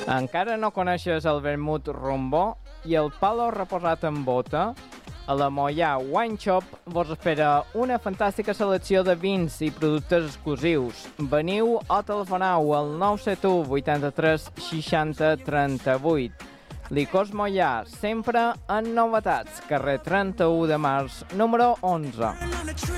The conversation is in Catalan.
Encara no coneixes el vermut rombó i el palo reposat en bota? A la Mollà Wine Shop vos espera una fantàstica selecció de vins i productes exclusius. Veniu o telefoneu al 971 83 60 38. Licors Mollà, sempre en novetats. Carrer 31 de març, número 11.